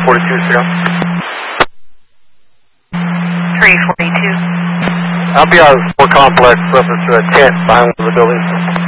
42, Sierra. 342. I'll be out of 4 complex, reference to a tent behind one of the buildings.